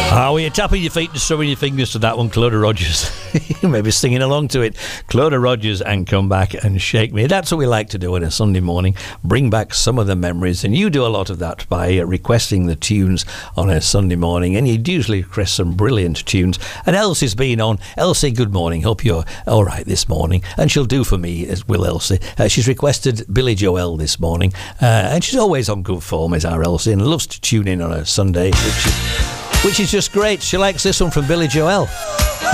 Oh, you're tapping your feet and throwing your fingers to that one, Clodagh Rogers. You may be singing along to it. Clodagh Rogers and Come Back and Shake Me. That's what we like to do on a Sunday morning. Bring back some of the memories. And you do a lot of that by requesting the tunes on a Sunday morning. And you usually request some brilliant tunes. And Elsie's been on. Elsie, good morning. Hope you're all right this morning. And she'll do for me, as will Elsie. She's requested Billy Joel this morning. And she's always on good form, is our Elsie, and loves to tune in on a Sunday, which is just great. She likes this one from Billy Joel.